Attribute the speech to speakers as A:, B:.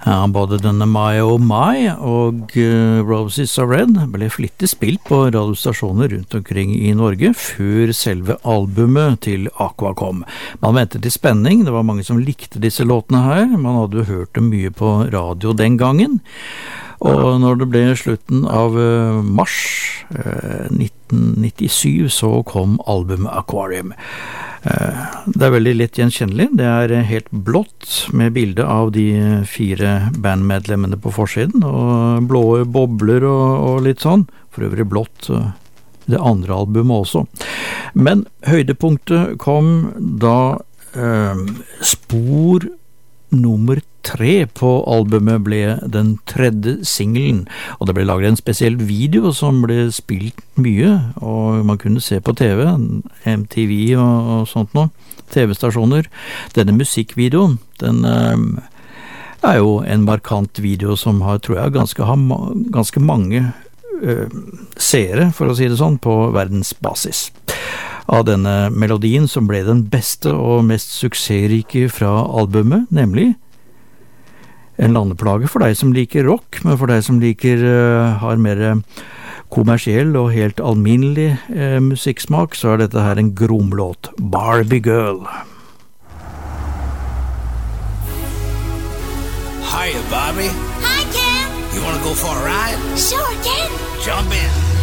A: Ja, både denne My Oh My og Roses Are Red ble flittig spilt på radiostasjoner rundt omkring i Norge før selve albumet til Aqua kom. Man ventet i spenning, det var mange som likte disse låtene her, man hadde jo hørt dem mye på radio den gangen. Og når det ble slutten av mars 1997 så kom albumet Aquarium. Det er veldig lett gjenkjennelig, det er helt blått med bilde av de 4 bandmedlemmene på forsiden, og blå bobler og litt sånn, for øvrig blått det andre albumet også. Men høydepunktet kom da spor nummer 3 på albumet ble den 3. singelen, og det ble laget en spesiell video som ble spilt mye, og man kunne se på TV, MTV og sånt noe, TV-stasjoner. Denne musikkvideoen, den er jo en markant video som har, tror jeg, ganske mange seere, for å si det sånn, på verdensbasis. Av denne melodien som ble den beste og mest suksessrike fra albumet, nemlig en landeplage for deg som liker rock, men for deg som har mer kommersiell og helt alminnelig musikksmak, så er dette her en gromlåt, Barbie Girl.
B: Hiya, Barbie.
C: Hi, Ken.
B: You want to go for a ride?
C: Sure, Ken.
B: Jump in.